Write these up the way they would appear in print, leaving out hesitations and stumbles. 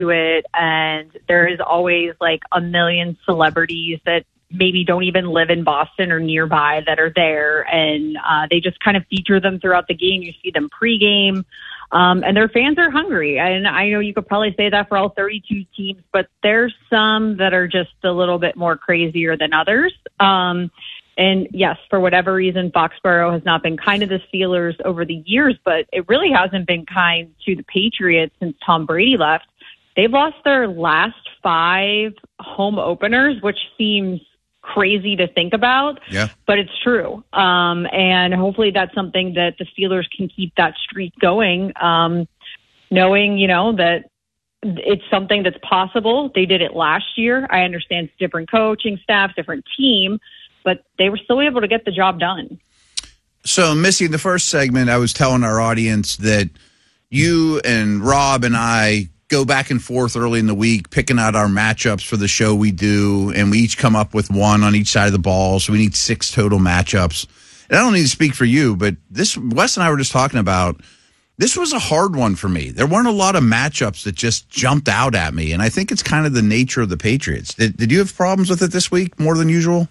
to it, and there is always like a million celebrities that maybe don't even live in Boston or nearby that are there, and they just kind of feature them throughout the game. You see them pregame, and their fans are hungry. And I know you could probably say that for all 32 teams, but there's some that are just a little bit more crazier than others. And yes, for whatever reason, Foxborough has not been kind to the Steelers over the years, but it really hasn't been kind to the Patriots since Tom Brady left. They've lost their last 5 home openers, which seems crazy to think about, but it's true. And hopefully that's something that the Steelers can keep that streak going, knowing, that it's something that's possible. They did it last year. I understand it's different coaching staff, different team, but they were still able to get the job done. So, Missy, in the first segment, I was telling our audience that you and Rob and I go back and forth early in the week, picking out our matchups for the show we do, and we each come up with one on each side of the ball, so we need 6 total matchups. And I don't need to speak for you, but Wes and I were just talking about, this was a hard one for me. There weren't a lot of matchups that just jumped out at me, and I think it's kind of the nature of the Patriots. Did you have problems with it this week more than usual?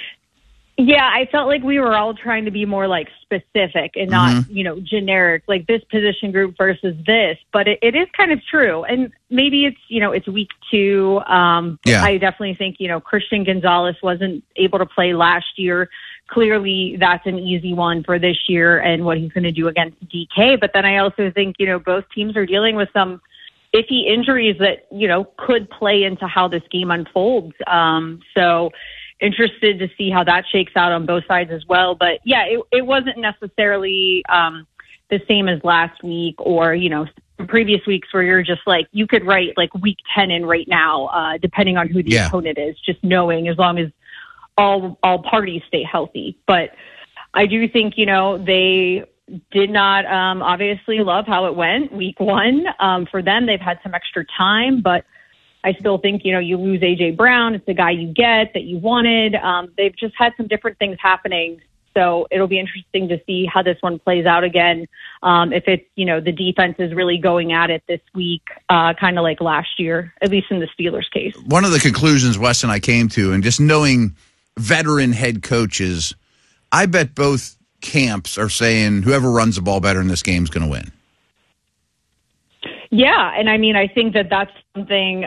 Yeah, I felt like we were all trying to be more like specific and not, generic, like this position group versus this. But it is kind of true. And maybe it's, it's week 2. I definitely think, Christian Gonzalez wasn't able to play last year. Clearly, that's an easy one for this year and what he's going to do against DK. But then I also think, both teams are dealing with some iffy injuries that, could play into how this game unfolds. So interested to see how that shakes out on both sides as well. But yeah, it wasn't necessarily the same as last week or, previous weeks where you're just like, you could write like week 10 in right now, depending on who the opponent is, just knowing as long as all parties stay healthy. But I do think, they did not obviously love how it went week 1. For them, they've had some extra time, but I still think, you lose A.J. Brown. It's the guy you get that you wanted. They've just had some different things happening. So it'll be interesting to see how this one plays out again. If it's, the defense is really going at it this week, kind of like last year, at least in the Steelers case. One of the conclusions Wes and I came to, and just knowing veteran head coaches, I bet both camps are saying whoever runs the ball better in this game is going to win. Yeah, and I mean, I think that's something,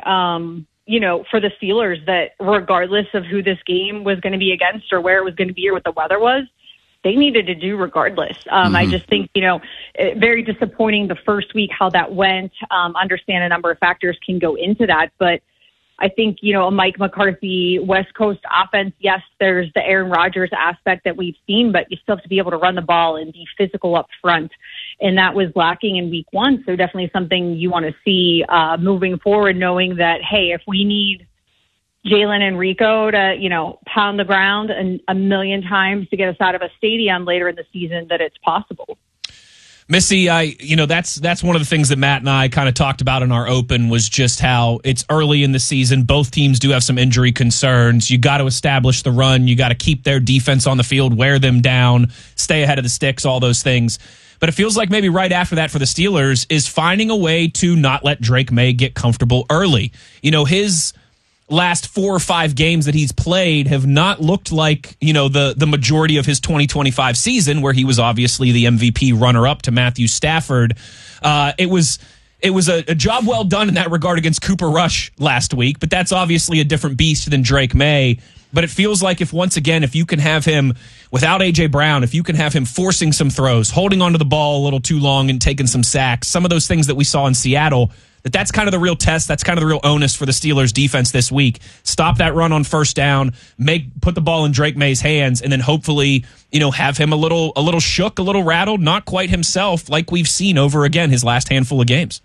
for the Steelers that regardless of who this game was going to be against or where it was going to be or what the weather was, they needed to do regardless. I just think, very disappointing the first week how that went. Understand a number of factors can go into that, but I think, a Mike McCarthy West Coast offense, yes, there's the Aaron Rodgers aspect that we've seen, but you still have to be able to run the ball and be physical up front. And that was lacking in week 1. So definitely something you want to see moving forward, knowing that, hey, if we need Jalen and Rico to, pound the ground a million times to get us out of a stadium later in the season, that it's possible. Missy, that's one of the things that Matt and I kind of talked about in our open was just how it's early in the season. Both teams do have some injury concerns. You got to establish the run. You got to keep their defense on the field, wear them down, stay ahead of the sticks, all those things. But it feels like maybe right after that for the Steelers is finding a way to not let Drake May get comfortable early. His last 4 or 5 games that he's played have not looked like, the majority of his 2025 season, where he was obviously the MVP runner-up to Matthew Stafford. It was a job well done in that regard against Cooper Rush last week, but that's obviously a different beast than Drake May. But it feels like if you can have him without A.J. Brown, if you can have him forcing some throws, holding onto the ball a little too long and taking some sacks, some of those things that we saw in Seattle, that's kind of the real test. That's kind of the real onus for the Steelers defense this week. Stop that run on first down, put the ball in Drake May's hands, and then hopefully, have him a little shook, a little rattled, not quite himself like we've seen over again his last handful of games.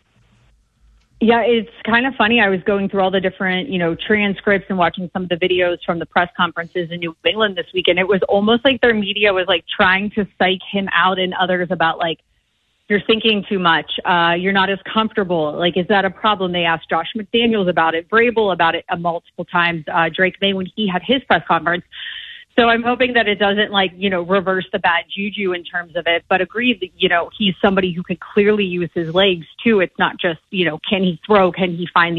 Yeah, it's kind of funny. I was going through all the different, transcripts and watching some of the videos from the press conferences in New England this week. And it was almost like their media was like trying to psych him out and others about like, you're thinking too much. You're not as comfortable. Like, is that a problem? They asked Josh McDaniels about it, Vrabel about it multiple times, Drake May when he had his press conference. So I'm hoping that it doesn't reverse the bad juju in terms of it, but agreed that, he's somebody who could clearly use his legs too. It's not just, can he throw? Can he find the